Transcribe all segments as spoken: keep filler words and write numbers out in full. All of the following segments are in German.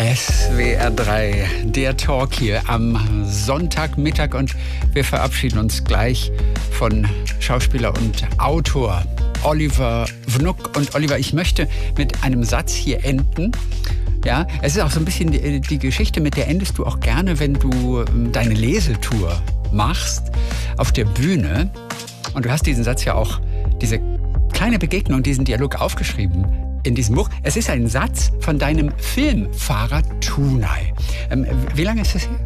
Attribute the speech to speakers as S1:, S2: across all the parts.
S1: S W R drei, der Talk hier am Sonntagmittag und wir verabschieden uns gleich von Schauspieler und Autor Oliver Wnuk. Und Oliver, ich möchte mit einem Satz hier enden. Ja, es ist auch so ein bisschen die, die Geschichte, mit der endest du auch gerne, wenn du deine Lesetour machst auf der Bühne. Und du hast diesen Satz ja auch, diese kleine Begegnung, diesen Dialog aufgeschrieben in diesem Buch. Es ist ein Satz von deinem Filmfahrer Tunay. Ähm, wie lange ist das her?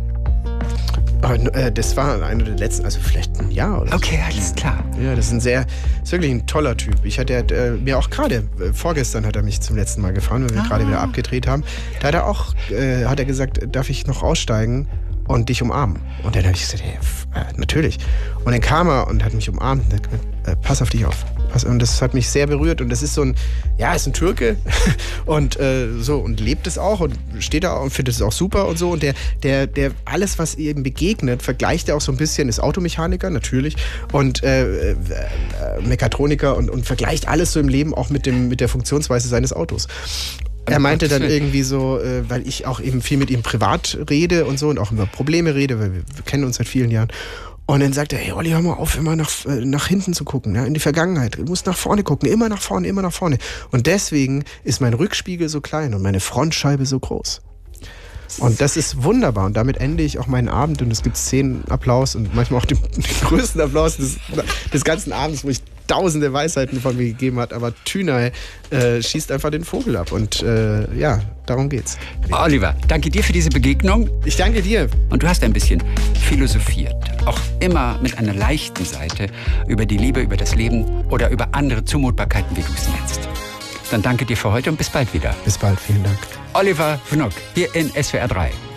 S2: Das war einer der letzten, also vielleicht ein Jahr oder so.
S1: Okay, alles klar.
S2: Ja, das ist ein sehr, ist wirklich ein toller Typ. Ich hatte äh, mir auch gerade, äh, vorgestern hat er mich zum letzten Mal gefahren, weil wir ah. gerade wieder abgedreht haben. Da hat er auch, äh, hat er gesagt, darf ich noch aussteigen und dich umarmen? Und dann habe ich gesagt, hey, äh, natürlich. Und dann kam er und hat mich umarmt und hat gesagt, äh, pass auf dich auf. Und das hat mich sehr berührt und das ist so ein, ja, ist ein Türke und äh, so und lebt es auch und steht da und findet es auch super und so und der, der, der alles, was ihm begegnet, vergleicht er auch so ein bisschen, ist Automechaniker natürlich und äh, äh, Mechatroniker und, und vergleicht alles so im Leben auch mit dem, mit der Funktionsweise seines Autos. Er meinte dann irgendwie so, äh, weil ich auch eben viel mit ihm privat rede und so und auch über Probleme rede, weil wir, wir kennen uns seit vielen Jahren. Und dann sagt er, hey Olli, hör mal auf, immer nach, äh, nach hinten zu gucken, ja, in die Vergangenheit. Du musst nach vorne gucken, immer nach vorne, immer nach vorne. Und deswegen ist mein Rückspiegel so klein und meine Frontscheibe so groß. Und das ist wunderbar. Und damit ende ich auch meinen Abend. Und es gibt zehn Applaus und manchmal auch den, den größten Applaus des, des ganzen Abends, wo ich tausende Weisheiten von mir gegeben hat. Aber Tunay äh, schießt einfach den Vogel ab. Und äh, ja, darum geht's.
S1: Oliver, danke dir für diese Begegnung.
S2: Ich danke dir.
S1: Und du hast ein bisschen philosophiert. Auch immer mit einer leichten Seite über die Liebe, über das Leben oder über andere Zumutbarkeiten, wie du es nennst. Dann danke dir für heute und bis bald wieder.
S2: Bis bald, vielen Dank.
S1: Oliver Wnuk, hier in S W R drei.